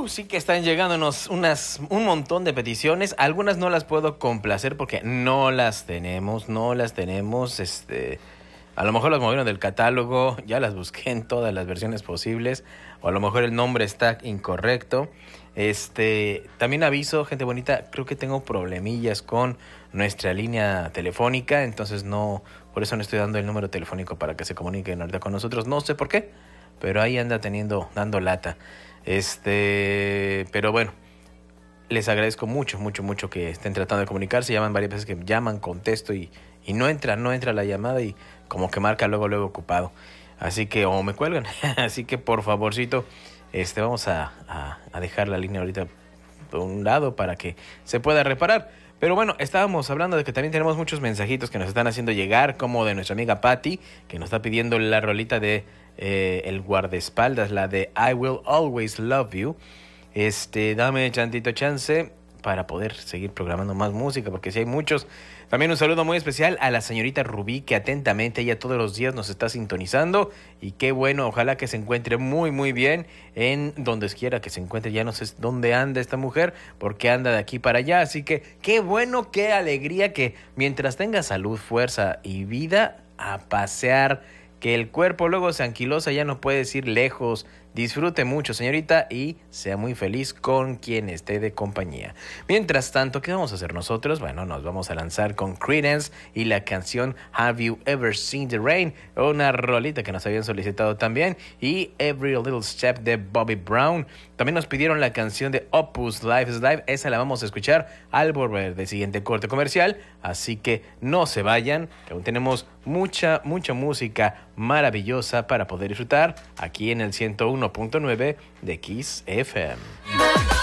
sí que están llegándonos un montón de peticiones. Algunas no las puedo complacer porque no las tenemos. A lo mejor las movieron del catálogo, ya las busqué en todas las versiones posibles, o a lo mejor el nombre está incorrecto. También aviso, gente bonita, creo que tengo problemillas con nuestra línea telefónica, entonces por eso no estoy dando el número telefónico para que se comuniquen ahorita con nosotros. No sé por qué, pero ahí anda dando lata. Pero bueno, les agradezco mucho que estén tratando de comunicarse. Llaman varias veces que llaman, contesto y no entra la llamada y como que marca luego ocupado. Así que, o me cuelgan. Así que por favorcito, vamos a dejar la línea ahorita por un lado para que se pueda reparar. Pero bueno, estábamos hablando de que también tenemos muchos mensajitos que nos están haciendo llegar, como de nuestra amiga Patty, que nos está pidiendo la rolita de el guardaespaldas, la de I Will Always Love You. Dame tantito chance para poder seguir programando más música, porque si hay muchos. También un saludo muy especial a la señorita Rubí, que atentamente ella todos los días nos está sintonizando, y qué bueno, ojalá que se encuentre muy muy bien en donde quiera que se encuentre. Ya no sé dónde anda esta mujer, porque anda de aquí para allá, así que qué bueno, qué alegría que mientras tenga salud, fuerza y vida, a pasear, que el cuerpo luego se anquilosa, ya no puedes ir lejos. Disfrute mucho, señorita, y sea muy feliz con quien esté de compañía. Mientras tanto, ¿qué vamos a hacer nosotros? Bueno, nos vamos a lanzar con Creedence y la canción Have You Ever Seen the Rain, una rolita que nos habían solicitado también, y Every Little Step de Bobby Brown. También nos pidieron la canción de Opus, Life is Life. Esa la vamos a escuchar al volver del siguiente corte comercial, así que no se vayan, que aún tenemos mucha música maravillosa para poder disfrutar aquí en el 101.9 de Kiss FM.